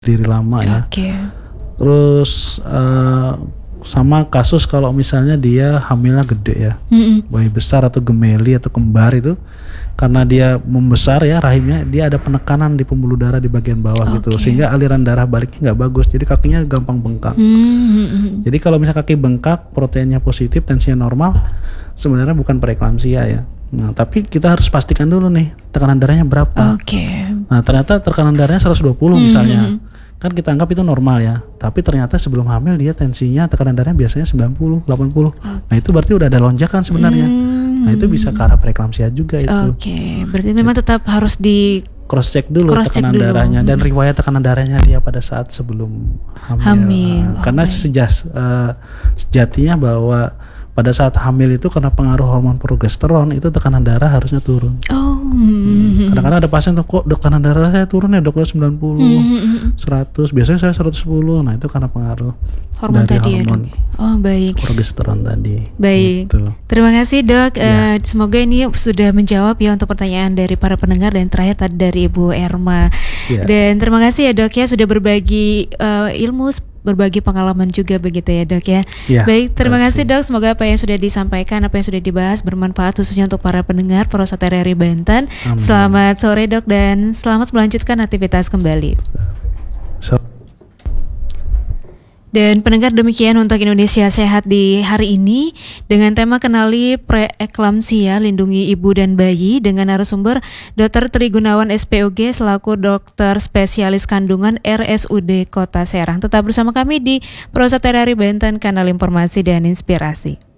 diri lama ya. Oke. Terus sama kasus kalau misalnya dia hamilnya gede ya, bayi besar atau gemeli atau kembar itu, karena dia membesar ya rahimnya, dia ada penekanan di pembuluh darah di bagian bawah gitu, sehingga aliran darah baliknya nggak bagus, jadi kakinya gampang bengkak. Jadi kalau misalnya kaki bengkak, proteinnya positif, tensinya normal, sebenarnya bukan preeklamsia ya. Nah, tapi kita harus pastikan dulu nih tekanan darahnya berapa. Nah, ternyata tekanan darahnya 120 misalnya. Kan kita anggap itu normal ya. Tapi ternyata sebelum hamil dia tensinya, tekanan darahnya biasanya 90, 80. Nah, itu berarti udah ada lonjakan sebenarnya. Nah, itu bisa ke arah preeklamsia juga itu. Berarti memang tetap harus di cross check dulu tekanan darahnya dan riwayat tekanan darahnya dia pada saat sebelum hamil. Karena sejatinya bahwa pada saat hamil itu karena pengaruh hormon progesteron itu tekanan darah harusnya turun. Kadang-kadang ada pasien tuh, kok tekanan darah saya turun ya dok, 90, 100, biasanya saya 110. Nah itu karena pengaruh hormon dari tadi hormon baik. progesteron tadi. Baik. Gitu. Terima kasih dok. Semoga ini sudah menjawab ya untuk pertanyaan dari para pendengar, dan terakhir tadi dari Ibu Erma. Dan terima kasih ya dok ya sudah berbagi ilmu, berbagi pengalaman juga begitu ya dok ya. Baik, terima kasih dok. Semoga apa yang sudah disampaikan, apa yang sudah dibahas bermanfaat khususnya untuk para pendengar Prosa TRRI Banten. Selamat sore dok, dan selamat melanjutkan aktivitas kembali. Dan pendengar, demikian untuk Indonesia Sehat di hari ini dengan tema kenali preeklamsia, lindungi ibu dan bayi, dengan narasumber Dr. Tri Gunawan SPOG selaku dokter spesialis kandungan RSUD Kota Serang. Tetap bersama kami di Prosa TRRI Banten, kanal informasi dan inspirasi.